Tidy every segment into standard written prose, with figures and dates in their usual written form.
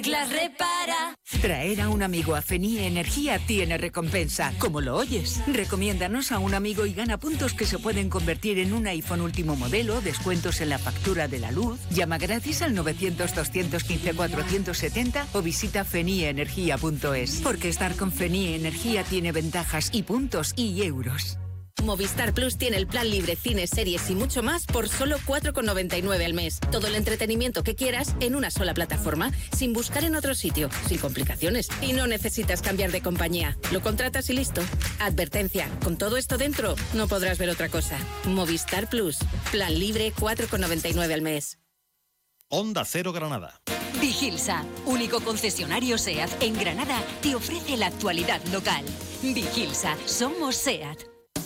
Las repara. Traer a un amigo a Feni Energía tiene recompensa, como lo oyes. Recomiéndanos a un amigo y gana puntos que se pueden convertir en un iPhone último modelo, descuentos en la factura de la luz. Llama gratis al 900-215-470 o visita fenienergia.es. Porque estar con Feni Energía tiene ventajas y puntos y euros. Movistar Plus tiene el plan libre, cines, series y mucho más por solo 4,99 al mes. Todo el entretenimiento que quieras en una sola plataforma, sin buscar en otro sitio, sin complicaciones. Y no necesitas cambiar de compañía. Lo contratas y listo. Advertencia, con todo esto dentro, no podrás ver otra cosa. Movistar Plus, plan libre, 4,99 al mes. Onda Cero Granada. Vigilsa, único concesionario SEAT en Granada, te ofrece la actualidad local. Vigilsa, somos SEAT.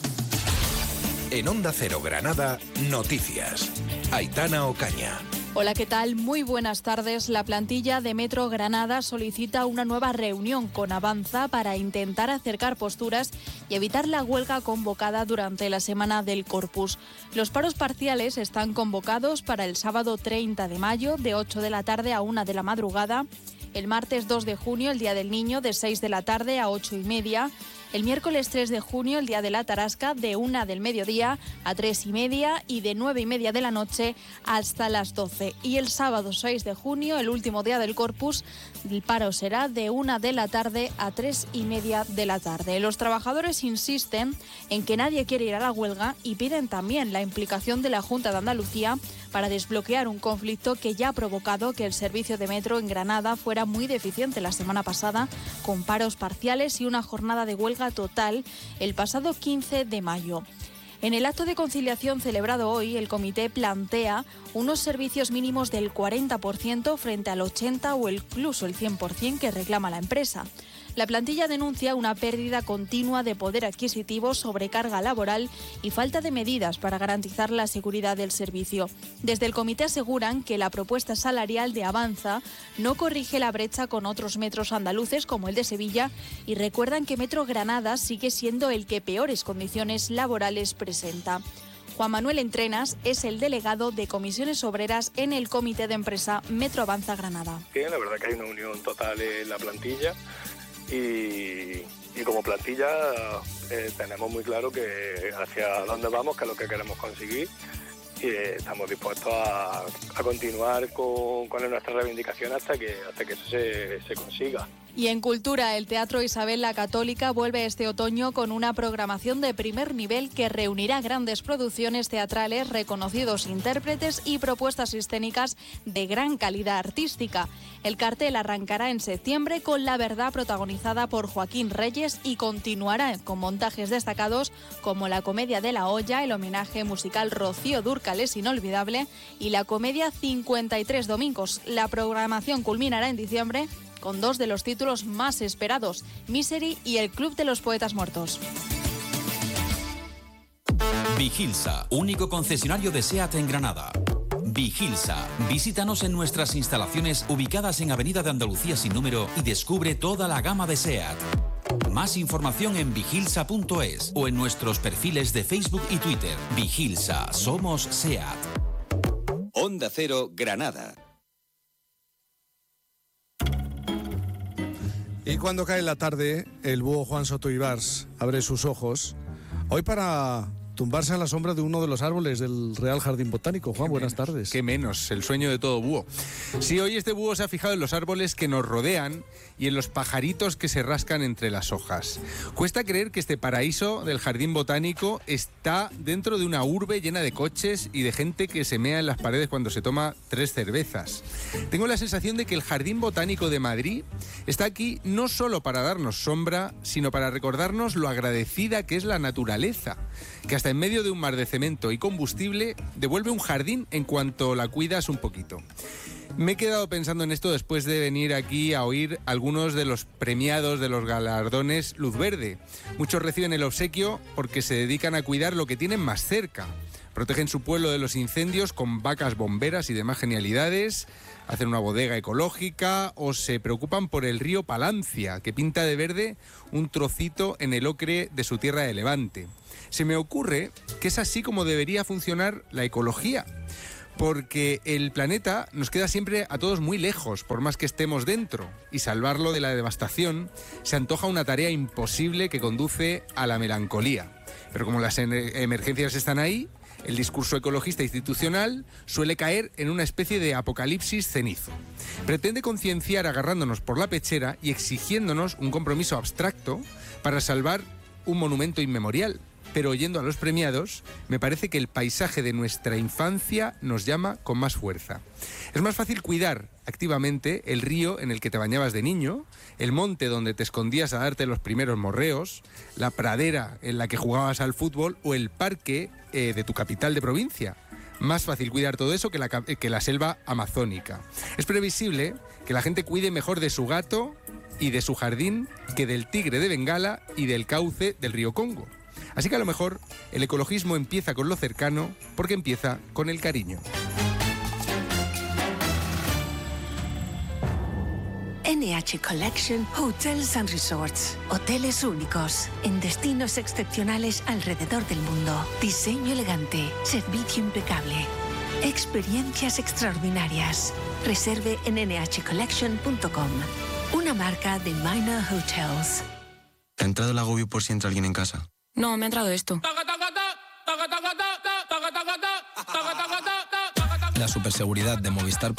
En Onda Cero Granada, noticias. Aitana Ocaña. Hola, ¿qué tal? Muy buenas tardes. La plantilla de Metro Granada solicita una nueva reunión con Avanza para intentar acercar posturas y evitar la huelga convocada durante la semana del Corpus. Los paros parciales están convocados para el sábado 30 de mayo, de 8 de la tarde a 1 de la madrugada, el martes 2 de junio, el Día del Niño, de 6 de la tarde a 8:30, el miércoles 3 de junio, el Día de la Tarasca, de 1 del mediodía a 3:30 y de 9:30 de la noche hasta las 12. Y el sábado 6 de junio, el último día del Corpus, el paro será de 1 de la tarde a 3:30 de la tarde. Los trabajadores insisten en que nadie quiere ir a la huelga y piden también la implicación de la Junta de Andalucía para desbloquear un conflicto que ya ha provocado que el servicio de metro en Granada fuera muy deficiente la semana pasada, con paros parciales y una jornada de huelga total el pasado 15 de mayo. En el acto de conciliación celebrado hoy, el comité plantea unos servicios mínimos del 40% frente al 80% o incluso el 100% que reclama la empresa. La plantilla denuncia una pérdida continua de poder adquisitivo, sobrecarga laboral y falta de medidas para garantizar la seguridad del servicio. Desde el comité aseguran que la propuesta salarial de Avanza no corrige la brecha con otros metros andaluces como el de Sevilla y recuerdan que Metro Granada sigue siendo el que peores condiciones laborales presenta. Juan Manuel Entrenas es el delegado de comisiones obreras en el comité de empresa Metro Avanza Granada. La verdad que hay una unión total en la plantilla. Y como plantilla tenemos muy claro que hacia dónde vamos, qué es lo que queremos conseguir y estamos dispuestos a continuar con nuestra reivindicación hasta que eso se consiga. Y en cultura, el Teatro Isabel la Católica vuelve este otoño con una programación de primer nivel que reunirá grandes producciones teatrales, reconocidos intérpretes y propuestas escénicas de gran calidad artística. El cartel arrancará en septiembre con La Verdad, protagonizada por Joaquín Reyes, y continuará con montajes destacados como la comedia de La Olla, el homenaje musical Rocío Dúrcal es inolvidable y la comedia 53 domingos. La programación culminará en diciembre con dos de los títulos más esperados, Misery y El Club de los Poetas Muertos. Vigilsa, único concesionario de SEAT en Granada. Vigilsa, visítanos en nuestras instalaciones ubicadas en Avenida de Andalucía sin número y descubre toda la gama de SEAT. Más información en vigilsa.es o en nuestros perfiles de Facebook y Twitter. Vigilsa, somos SEAT. Onda Cero, Granada. Y cuando cae la tarde, el búho Juan Soto Ibars abre sus ojos, hoy para tumbarse a la sombra de uno de los árboles del Real Jardín Botánico. Juan, buenas tardes. Qué menos, el sueño de todo búho. Sí, hoy este búho se ha fijado en los árboles que nos rodean y en los pajaritos que se rascan entre las hojas. Cuesta creer que este paraíso del Jardín Botánico está dentro de una urbe llena de coches y de gente que se mea en las paredes cuando se toma 3 cervezas. Tengo la sensación de que el Jardín Botánico de Madrid está aquí no solo para darnos sombra, sino para recordarnos lo agradecida que es la naturaleza, que hasta en medio de un mar de cemento y combustible devuelve un jardín en cuanto la cuidas un poquito. Me he quedado pensando en esto después de venir aquí a oír algunos de los premiados de los galardones Luz Verde. Muchos reciben el obsequio porque se dedican a cuidar lo que tienen más cerca. Protegen su pueblo de los incendios con vacas bomberas y demás genialidades, hacen una bodega ecológica o se preocupan por el río Palancia, que pinta de verde un trocito en el ocre de su tierra de Levante. Se me ocurre que es así como debería funcionar la ecología. porque el planeta nos queda siempre a todos muy lejos, por más que estemos dentro, y salvarlo de la devastación se antoja una tarea imposible que conduce a la melancolía. Pero como las emergencias están ahí, el discurso ecologista institucional suele caer en una especie de apocalipsis cenizo. Pretende concienciar agarrándonos por la pechera y exigiéndonos un compromiso abstracto para salvar un monumento inmemorial. Pero oyendo a los premiados, me parece que el paisaje de nuestra infancia nos llama con más fuerza. Es más fácil cuidar activamente el río en el que te bañabas de niño, el monte donde te escondías a darte los primeros morreos, la pradera en la que jugabas al fútbol o el parque de tu capital de provincia. Más fácil cuidar todo eso que la selva amazónica. Es previsible que la gente cuide mejor de su gato y de su jardín que del tigre de Bengala y del cauce del río Congo. Así que a lo mejor el ecologismo empieza con lo cercano porque empieza con el cariño. NH Collection Hotels and Resorts. Hoteles únicos, en destinos excepcionales alrededor del mundo. Diseño elegante, servicio impecable. Experiencias extraordinarias. Reserve en nhcollection.com. Una marca de Minor Hotels. ¿Te ha entrado el agobio por si entra alguien en casa? No, me ha entrado esto. La superseguridad de Movistar